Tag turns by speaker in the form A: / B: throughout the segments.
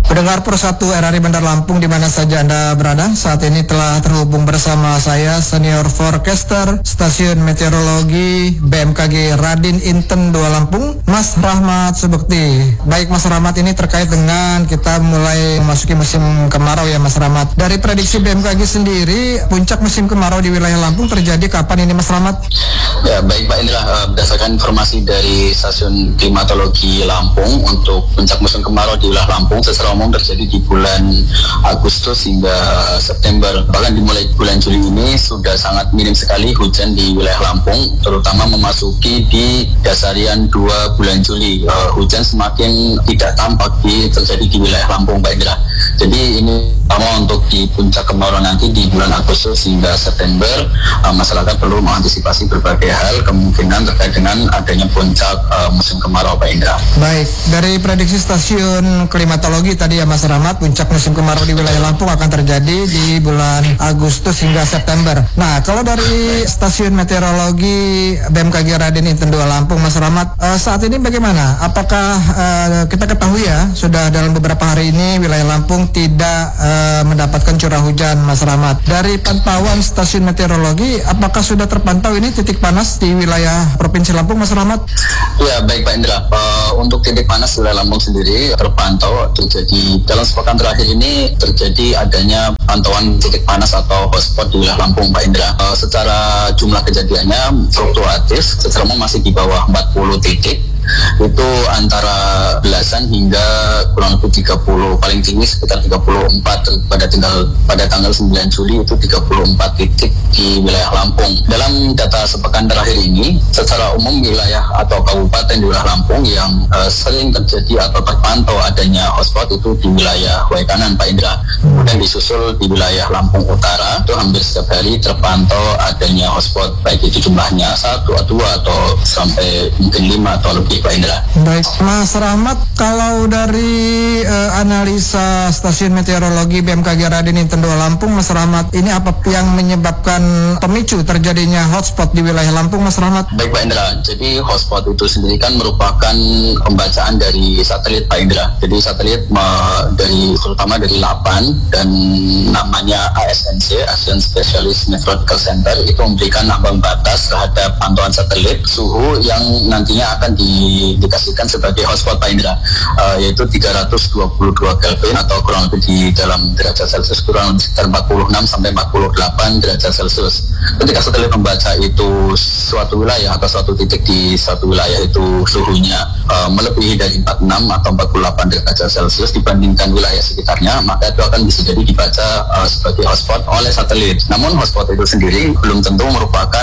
A: Pendengar Persatu RRI Bandar Lampung di mana saja Anda berada, saat ini telah terhubung bersama saya Senior Forecaster Stasiun Meteorologi BMKG Radin Inten 2 Lampung, Mas Rahmat Subekti. Baik Mas Rahmat, ini terkait dengan kita mulai memasuki musim kemarau ya Mas Rahmat. Dari prediksi BMKG sendiri, puncak musim kemarau di wilayah Lampung terjadi kapan ini Mas Rahmat?
B: Ya baik Pak Indra, berdasarkan informasi dari Stasiun Klimatologi Lampung, untuk puncak musim kemarau di wilayah Lampung secara umum terjadi di bulan Agustus hingga September. Bahkan dimulai bulan Juli ini sudah sangat minim sekali hujan di wilayah Lampung, terutama memasuki di dasarian 2 bulan Juli. Hujan semakin tidak tampak terjadi di wilayah Lampung Pak Indra. Jadi ini pertama untuk di puncak kemarau nanti di bulan Agustus hingga September, masyarakat perlu mengantisipasi berbagai hal kemungkinan terkait dengan adanya puncak musim kemarau Pak Indra.
A: Baik, dari prediksi Stasiun Klimatologi tadi ya Mas Rahmat, puncak musim kemarau di wilayah Lampung akan terjadi di bulan Agustus hingga September. Nah, kalau dari Stasiun Meteorologi BMKG Radin Inten 2 Lampung, Mas Rahmat, saat ini bagaimana? Apakah kita ketahui ya, sudah dalam beberapa hari ini wilayah Lampung tidak mendapatkan curah hujan, Mas Rahmat. Dari pantauan Stasiun Meteorologi, apakah sudah terpantau ini titik panas di wilayah Provinsi Lampung, Mas Rahmat?
B: Ya, baik Pak Indra. Untuk titik panas wilayah Lampung sendiri terpantau terjadi dalam sepekan terakhir ini, terjadi adanya pantauan titik panas atau hotspot di wilayah Lampung Pak Indra. Secara jumlah kejadiannya fluktuatif, secara umum masih di bawah 40 titik. Itu antara belasan hingga kurang lebih 30, paling tinggi sekitar 34 pada tanggal 9 Juli itu 34 titik di wilayah Lampung. Dalam data sepekan terakhir ini, secara umum wilayah atau kabupaten di wilayah Lampung yang sering terjadi atau terpantau adanya hotspot itu di wilayah Waikanan Pak Indra. Kemudian disusul di wilayah Lampung Utara, itu hampir setiap hari terpantau adanya hotspot, baik itu jumlahnya 1 atau 2 atau sampai mungkin 5 atau lebih Pak Indra.
A: Baik, Mas Rahmat, kalau dari analisa Stasiun Meteorologi BMKG Radin Inten 2 Lampung, Mas Rahmat, ini apa yang menyebabkan pemicu terjadinya hotspot di wilayah Lampung, Mas Rahmat?
B: Baik Pak Indra, jadi hotspot itu sendiri kan merupakan pembacaan dari satelit Pak Indra. Jadi satelit terutama dari LAPAN dan namanya ASNC, Asian Specialist Meteorological Center, itu memberikan ambang batas terhadap pantauan satelit suhu yang nantinya akan dikasihkan sebagai hotspot Pak Indra, yaitu 322 Kelvin atau kurang lebih di dalam derajat Celcius kurang lebih sekitar 46 sampai 48 derajat Celcius. Ketika satelit membaca itu suatu wilayah atau suatu titik di suatu wilayah itu suhunya melebihi dari 46 atau 48 derajat Celcius dibandingkan wilayah sekitarnya, maka itu akan bisa jadi dibaca sebagai hotspot oleh satelit. Namun hotspot itu sendiri belum tentu merupakan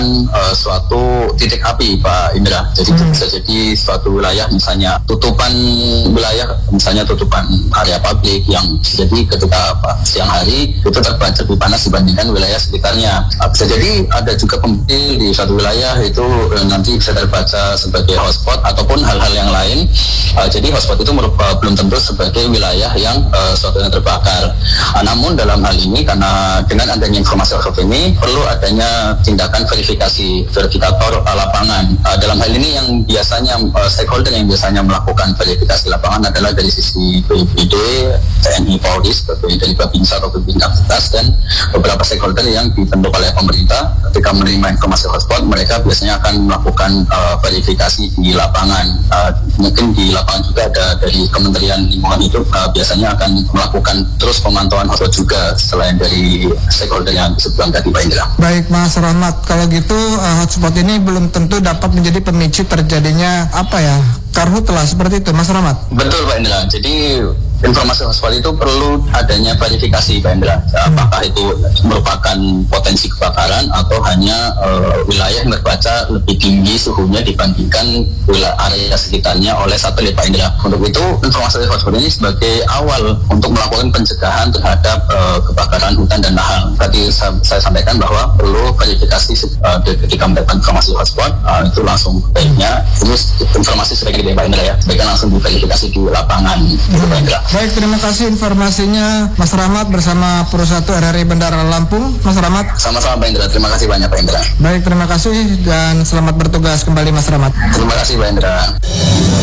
B: suatu titik api Pak Indra. Jadi bisa jadi suatu wilayah misalnya tutupan wilayah, misalnya tutupan area publik yang bisa jadi ketika siang hari itu terbaca lebih panas dibandingkan wilayah sekitarnya. Bisa jadi ada juga pembukti di suatu wilayah itu nanti bisa terbaca sebagai hotspot ataupun hal-hal yang lain. Jadi hotspot itu belum tentu sebagai wilayah yang suatu yang terbakar. Namun dalam hal ini, karena dengan adanya informasi hotspot ini perlu adanya tindakan verifikasi verifikator lapangan. Dalam hal ini yang biasanya stakeholder yang biasanya melakukan verifikasi lapangan adalah dari sisi BPD, TNI, Polri, sebagai dari Babinsa atau Babinsa, dan beberapa stakeholder yang dibentuk oleh pemerintah. Ketika menerima informasi hotspot, mereka biasanya akan melakukan verifikasi di lapangan. Mungkin di lapangan juga ada dari Kementerian Lingkungan Hidup, biasanya akan melakukan terus pemantauan hotspot juga selain dari stakeholder yang disebutkan tadi Pak Indra.
A: Baik Mas Rahmat, kalau gitu hotspot ini belum tentu dapat menjadi pemicu terjadinya karhutlah seperti itu Mas Rahmat?
B: Betul Pak Indra, jadi informasi hotspot itu perlu adanya verifikasi Pak Indra, apakah itu merupakan potensi kebakaran atau hanya wilayah yang terbaca lebih tinggi suhunya dibandingkan wilayah area sekitarnya oleh satelit Pak Indra. Untuk itu informasi hotspot ini sebagai awal untuk melakukan pencegahan terhadap kebakaran hutan dan lahan. Tadi saya sampaikan bahwa perlu verifikasi ketika mendapatkan informasi hotspot, itu langsung baiknya ini informasi sebagai Pak Indra ya, baiknya langsung diverifikasi di lapangan Pak Indra.
A: Baik, terima kasih informasinya Mas Rahmat bersama Persatu RRI Bandar Lampung. Mas Rahmat.
B: Sama-sama Pak Indra, terima kasih banyak Pak Indra.
A: Baik, terima kasih dan selamat bertugas kembali Mas Rahmat.
B: Terima kasih Pak Indra.